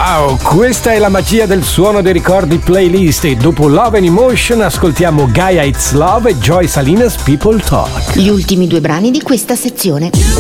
Wow, questa è la magia del suono dei ricordi playlist e dopo Love and Emotion ascoltiamo Gaia It's Love e Joy Salinas People Talk. Gli ultimi due brani di questa sezione.